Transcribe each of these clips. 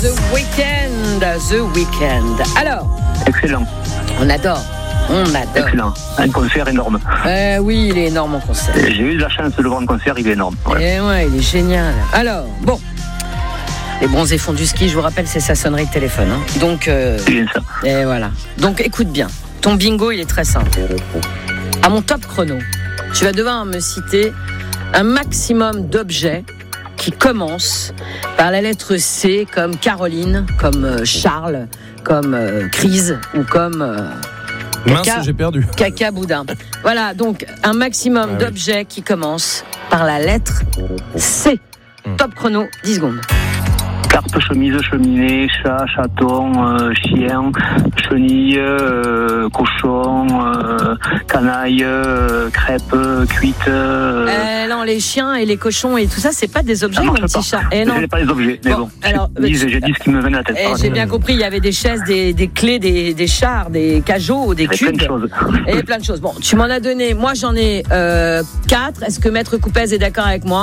The Weeknd. Alors, excellent. On adore. Excellent. Un concert énorme. Oui, il est énorme en concert. J'ai eu de la chance de le voir en concert, il est énorme. Ouais, il est génial. Alors, bon. Les bronzés font du ski, je vous rappelle, c'est sa sonnerie de téléphone. Hein. Donc, c'est bien ça. Et voilà. Donc, écoute bien. Ton bingo, il est très simple. À mon top chrono, tu vas devoir me citer un maximum d'objets qui commencent par la lettre C, comme Caroline, comme Charles, comme Crise ou comme mince, j'ai perdu. Caca Boudin. Voilà, donc un maximum d'objets qui commencent par la lettre C. Top chrono, 10 secondes. Carpe, chemise, cheminée, chat, chaton, chien, chenille, cochon, canaille, crêpe, cuite. Non, les chiens et les cochons et tout ça, c'est pas des objets, mon petit chat. Non, c'est pas des objets, mais bon. Alors, j'ai dit ce qui me venait à la tête. J'ai bien compris, il y avait des chaises, des clés, des chars, des cajots, des cubes. Et plein de choses. Bon, tu m'en as donné, moi j'en ai 4. Est-ce que Maître Coupez est d'accord avec moi ?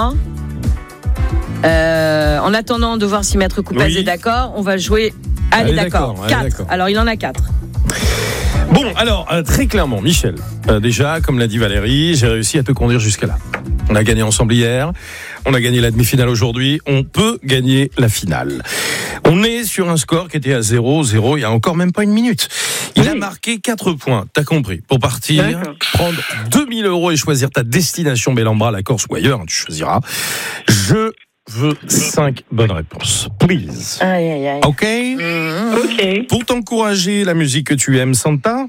En attendant de voir si Maître Coupez est d'accord, on va jouer. Allez, d'accord. 4. Alors, il en a 4. Bon, alors, très clairement, Michel, déjà, comme l'a dit Valérie, j'ai réussi à te conduire jusqu'à là. On a gagné ensemble hier, on a gagné la demi-finale aujourd'hui, on peut gagner la finale. On est sur un score qui était à 0-0, il y a encore même pas une minute. Il a marqué 4 points, t'as compris, pour partir, prendre 2000 € et choisir ta destination Bellambra, la Corse ou ailleurs, tu choisiras. Je veux 5 bonnes réponses. Please. Aïe. Ok. Ok. Pour t'encourager, la musique que tu aimes, Santa.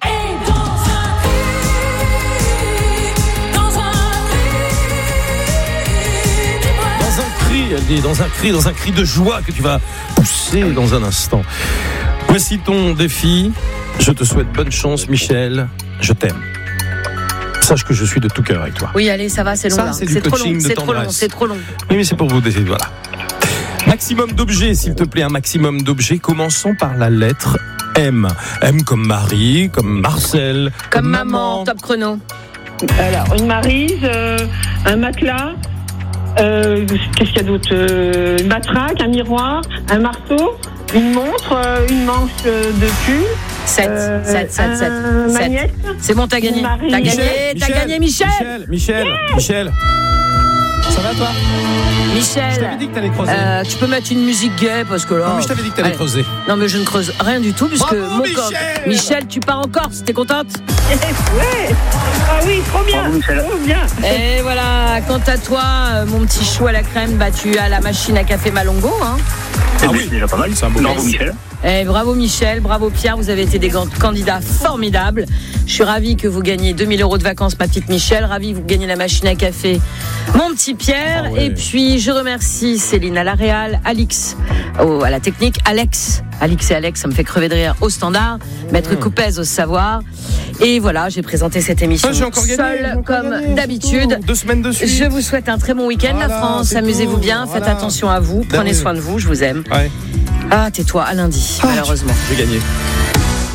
Elle dit dans un cri de joie que tu vas pousser dans un instant. Voici ton défi. Je te souhaite bonne chance, Michel. Je t'aime. Sache que je suis de tout cœur avec toi. Oui, allez, ça va, c'est long. Ça, là. c'est du coaching de tendresse. C'est trop long. Oui, mais c'est pour vous décider. Voilà. Maximum d'objets, s'il te plaît, un maximum d'objets. Commençons par la lettre M. M comme Marie, comme Marcel, comme maman. Top chrono. Alors, une maryse, un matelas. Qu'est-ce qu'il y a d'autre? Une matraque, un miroir, un marteau, une montre, une manche de pull. 7. Magnette. C'est bon, t'as gagné. T'as gagné, Michel. Michel. Ça va, toi? Michel. Je t'avais dit que t'allais creuser. Tu peux mettre une musique gaie parce que là. Non, mais je t'avais dit que t'allais creuser. Non, mais je ne creuse rien du tout puisque bravo, Michel, tu pars en Corse. T'es contente? Ouais. Ah oui, trop bien. Trop bien. Et voilà. Quant à toi, mon petit chou à la crème, tu as la machine à café Malongo, hein. Ah oui, c'est déjà pas mal. C'est un beau bravo, Michel. Bravo Michel, bravo Pierre, vous avez été des candidats formidables. Je suis ravie que vous gagnez 2000 € de vacances, ma petite Michel. Ravie que vous gagnez la machine à café, mon petit Pierre. Et puis je remercie Céline à la réal, Alix à la technique, Alix et Alex, ça me fait crever de rire au standard, Maître Coupez au savoir. Et voilà, j'ai présenté cette émission seule comme d'habitude. 2 semaines de suite. Je vous souhaite un très bon week-end, la France. Amusez-vous bien, faites attention à vous, prenez soin de vous, je vous aime. Ah, tais-toi, à lundi, malheureusement. J'ai gagné.